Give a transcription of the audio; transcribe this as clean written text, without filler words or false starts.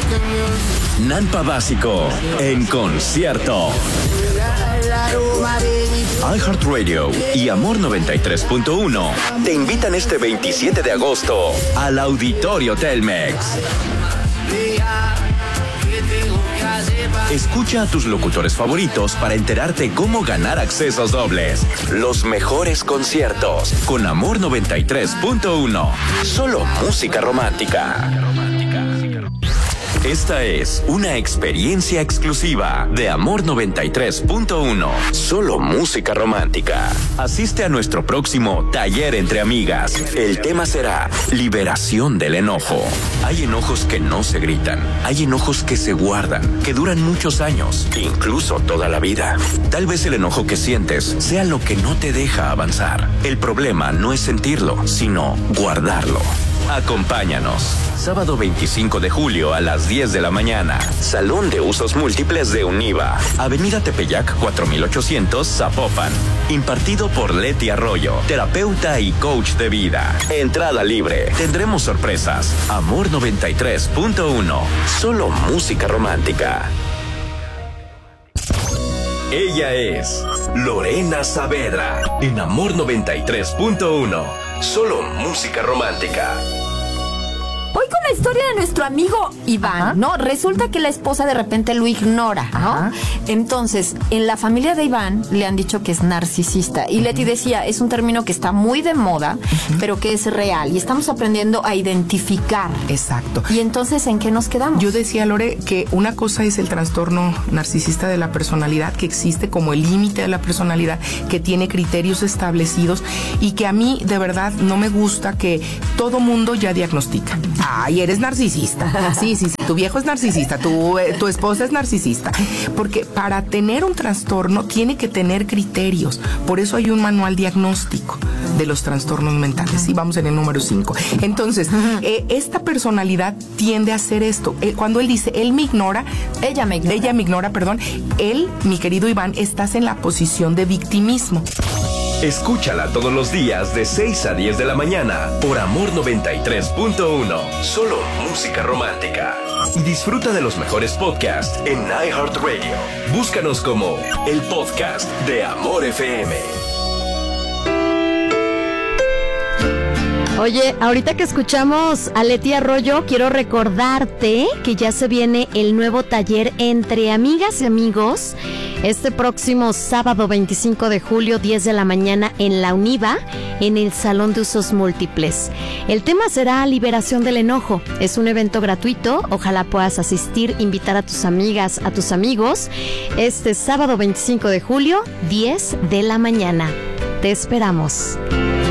Nampa Básico en concierto. iHeartRadio y Amor 93.1 te invitan este 27 de agosto al Auditorio Telmex. Escucha a tus locutores favoritos para enterarte cómo ganar accesos dobles. Los mejores conciertos con Amor 93.1. Solo música romántica. Esta es una experiencia exclusiva de Amor 93.1. Solo música romántica. Asiste a nuestro próximo taller entre amigas. El tema será liberación del enojo. Hay enojos que no se gritan. Hay enojos que se guardan, que duran muchos años, incluso toda la vida. Tal vez el enojo que sientes sea lo que no te deja avanzar. El problema no es sentirlo, sino guardarlo. Acompáñanos. Sábado 25 de julio a las 10 de la mañana. Salón de Usos Múltiples de Univa. Avenida Tepeyac 4800, Zapopan. Impartido por Leti Arroyo, terapeuta y coach de vida. Entrada libre. Tendremos sorpresas. Amor 93.1. Solo música romántica. Ella es Lorena Saavedra en Amor 93.1. Solo música romántica. Hoy con la historia de nuestro amigo Iván, ajá, ¿no? Resulta que la esposa de repente lo ignora, ¿no? Ajá. Entonces, en la familia de Iván le han dicho que es narcisista. Y Leti decía, es un término que está muy de moda, pero que es real. Y estamos aprendiendo a identificar. Exacto. Y entonces, ¿en qué nos quedamos? Yo decía, Lore, que una cosa es el trastorno narcisista de la personalidad, que existe como el límite de la personalidad, que tiene criterios establecidos y que a mí, de verdad, no me gusta que todo mundo ya diagnostica. Ay, eres narcisista. Sí, tu viejo es narcisista, tu esposa es narcisista. Porque para tener un trastorno tiene que tener criterios. Por eso hay un manual diagnóstico de los trastornos mentales. Sí, vamos en el número 5. Entonces, esta personalidad tiende a hacer esto. Cuando él dice, él me ignora, ella me ignora, él, mi querido Iván, estás en la posición de victimismo. Escúchala todos los días de 6 a 10 de la mañana por Amor 93.1. Solo música romántica. Y disfruta de los mejores podcasts en iHeartRadio. Búscanos como el podcast de Amor FM. Oye, ahorita que escuchamos a Leti Arroyo, quiero recordarte que ya se viene el nuevo taller Entre Amigas y Amigos este próximo sábado 25 de julio, 10 de la mañana en la Univa, en el Salón de Usos Múltiples. El tema será liberación del enojo. Es un evento gratuito, ojalá puedas asistir, invitar a tus amigas, a tus amigos, este sábado 25 de julio, 10 de la mañana. Te esperamos.